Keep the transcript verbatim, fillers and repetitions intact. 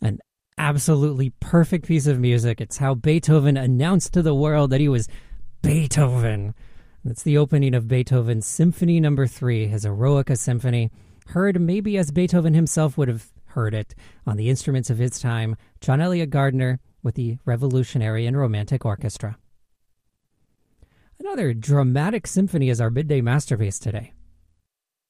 An absolutely perfect piece of music. It's how Beethoven announced to the world that he was Beethoven. It's the opening of Beethoven's Symphony Number Three, his Eroica Symphony, heard maybe as Beethoven himself would have heard it on the instruments of his time, John Elliott Gardner with the Revolutionary and Romantic Orchestra. Another dramatic symphony is our midday masterpiece today.